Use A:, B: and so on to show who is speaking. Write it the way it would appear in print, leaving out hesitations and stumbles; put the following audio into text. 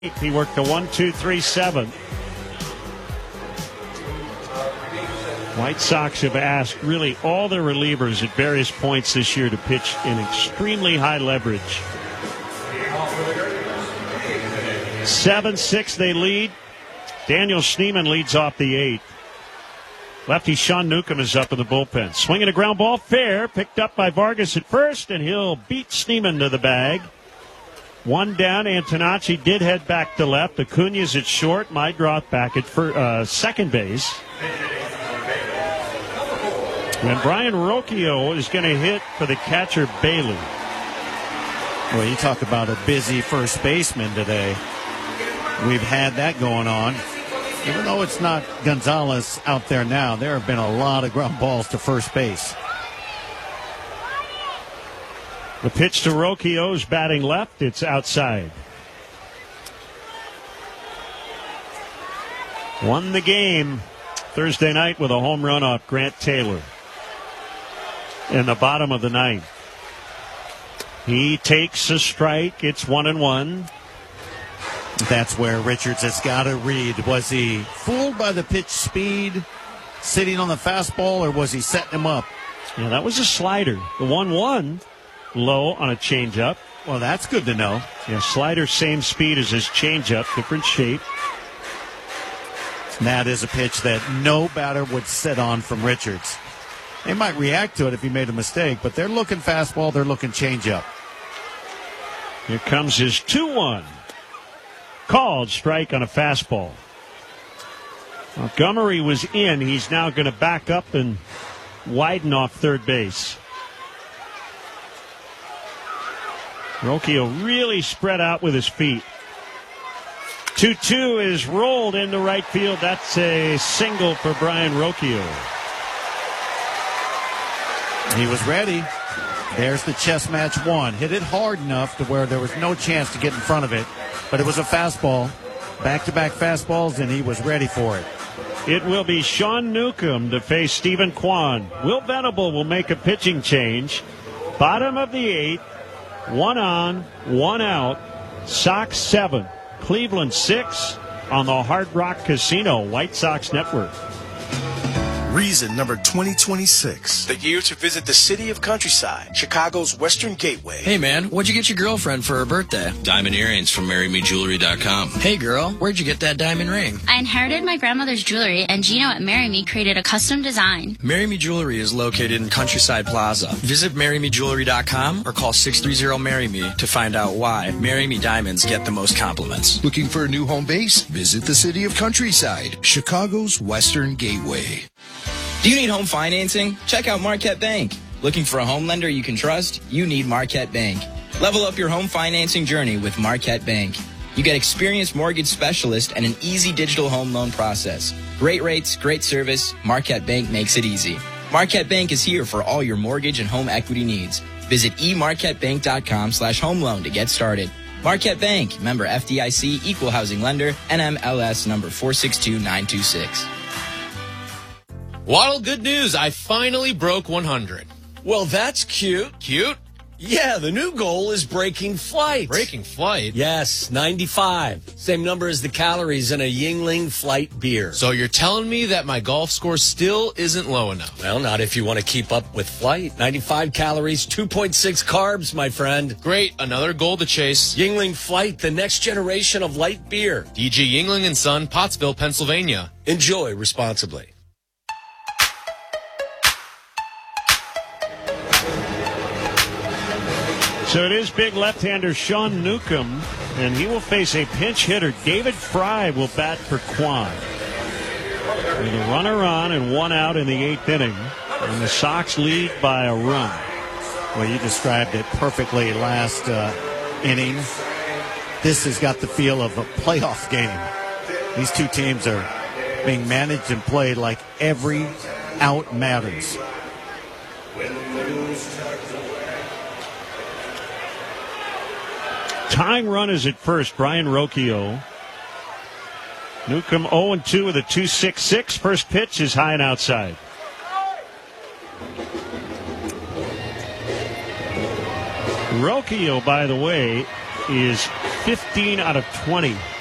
A: He worked the 1-2-3-7. White Sox have asked really all their relievers at various points this year to pitch in extremely high leverage. 7-6 they lead. Daniel Schneemann leads off the 8th. Lefty Sean Newcomb is up in the bullpen. Swinging a ground ball, fair, picked up by Vargas at first, and he'll beat Schneemann to the bag. One down. Antonacci did head back to left. Acuña's at short. Meidroth back at second base. And Brian Rocchio is going to hit for the catcher Bailey.
B: Well, you talk about a busy first baseman today. We've had that going on. Even though it's not Gonzalez out there now, there have been a lot of ground balls to first base.
A: The pitch to Rocchio's batting left. It's outside. Won the game Thursday night with a home run off Grant Taylor in the bottom of the 9th. He takes a strike. It's 1-1.
B: That's where Richards has got to read. Was he fooled by the pitch speed sitting on the fastball, or was he setting him up?
A: Yeah, that was a slider. The 1-1 low on a changeup.
B: Well, that's good to know.
A: Yeah, slider same speed as his changeup, different shape.
B: That is a pitch that no batter would sit on from Richards. They might react to it if he made a mistake, but they're looking fastball, they're looking changeup.
A: Here comes his 2-1. Called strike on a fastball. Montgomery was in. He's now going to back up and widen off third base. Rocchio really spread out with his feet. 2-2 is rolled into right field. That's a single for Brian Rocchio.
B: He was ready. There's the chess match one. Hit it hard enough to where there was no chance to get in front of it. But it was a fastball. Back-to-back fastballs, and he was ready for it.
A: It will be Sean Newcomb to face Stephen Kwan. Will Venable will make a pitching change. Bottom of the 8th. 1 on, 1 out. Sox 7. Cleveland 6 on the Hard Rock Casino White Sox Network.
C: Reason number 2026.
D: The year to visit the city of Countryside, Chicago's Western Gateway.
E: Hey man, what'd you get your girlfriend for her birthday?
F: Diamond earrings from MarryMeJewelry.com.
E: Hey girl, where'd you get that diamond ring?
G: I inherited my grandmother's jewelry, and Gino at Marry Me created a custom design.
E: Marry Me Jewelry is located in Countryside Plaza. Visit MarryMeJewelry.com or call 630-MARRY-ME to find out why Marry Me diamonds get the most compliments.
C: Looking for a new home base? Visit the city of Countryside, Chicago's Western Gateway.
F: Do you need home financing? Check out Marquette Bank. Looking for a home lender you can trust? You need Marquette Bank. Level up your home financing journey with Marquette Bank. You get experienced mortgage specialists and an easy digital home loan process. Great rates, great service. Marquette Bank makes it easy. Marquette Bank is here for all your mortgage and home equity needs. Visit emarquettebank.com/home loan to get started. Marquette Bank, member FDIC, equal housing lender, NMLS number 462926.
H: Waddle, good news. I finally broke 100.
I: Well, that's cute.
H: Cute?
I: Yeah, the new goal is breaking flight.
H: Breaking flight?
I: Yes, 95. Same number as the calories in a Yingling Flight beer.
H: So you're telling me that my golf score still isn't low enough?
I: Well, not if you want to keep up with flight. 95 calories, 2.6 carbs, my friend.
H: Great, another goal to chase.
I: Yingling Flight, the next generation of light beer.
H: DG Yingling and Son, Pottsville, Pennsylvania.
I: Enjoy responsibly.
A: So it is big left-hander Sean Newcomb, and he will face a pinch hitter. David Fry will bat for Kwan. With a runner on and 1 out in the 8th inning, and the Sox lead by a run.
B: Well, you described it perfectly last inning. This has got the feel of a playoff game. These two teams are being managed and played like every out matters.
A: Tying run is at first, Brian Rocchio. Newcomb 0-2 with a 2.66. First pitch is high and outside. Rocchio, by the way, is 15 out of 20